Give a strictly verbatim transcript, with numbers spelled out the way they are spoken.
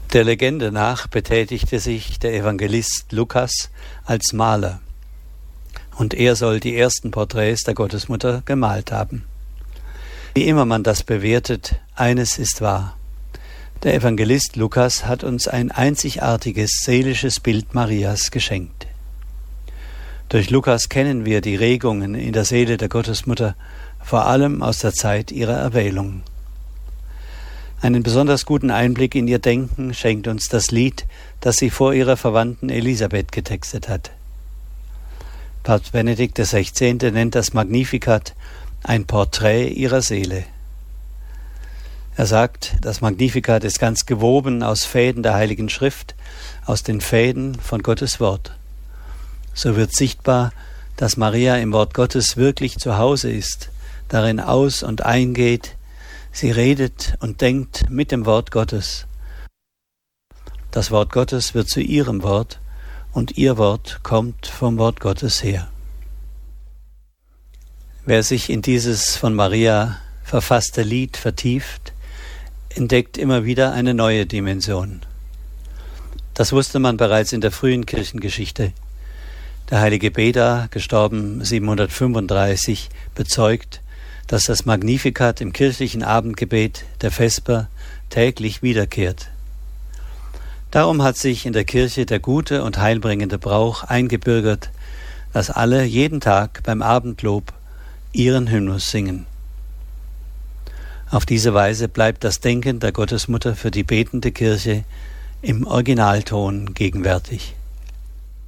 Der Legende nach betätigte sich der Evangelist Lukas als Maler, und er soll die ersten Porträts der Gottesmutter gemalt haben. Wie immer man das bewertet, eines ist wahr: Der Evangelist Lukas hat uns ein einzigartiges seelisches Bild Marias geschenkt. Durch Lukas kennen wir die Regungen in der Seele der Gottesmutter, vor allem aus der Zeit ihrer Erwählung. Einen besonders guten Einblick in ihr Denken schenkt uns das Lied, das sie vor ihrer Verwandten Elisabeth getextet hat. Papst Benedikt der Sechzehnte nennt das Magnificat ein Porträt ihrer Seele. Er sagt, das Magnificat ist ganz gewoben aus Fäden der Heiligen Schrift, aus den Fäden von Gottes Wort. So wird sichtbar, dass Maria im Wort Gottes wirklich zu Hause ist, darin aus- und eingeht. Sie redet und denkt mit dem Wort Gottes. Das Wort Gottes wird zu ihrem Wort, und ihr Wort kommt vom Wort Gottes her. Wer sich in dieses von Maria verfasste Lied vertieft, entdeckt immer wieder eine neue Dimension. Das wusste man bereits in der frühen Kirchengeschichte. Der heilige Beda, gestorben siebenhundertfünfunddreißig, bezeugt, dass das Magnificat im kirchlichen Abendgebet der Vesper täglich wiederkehrt. Darum hat sich in der Kirche der gute und heilbringende Brauch eingebürgert, dass alle jeden Tag beim Abendlob ihren Hymnus singen. Auf diese Weise bleibt das Denken der Gottesmutter für die betende Kirche im Originalton gegenwärtig.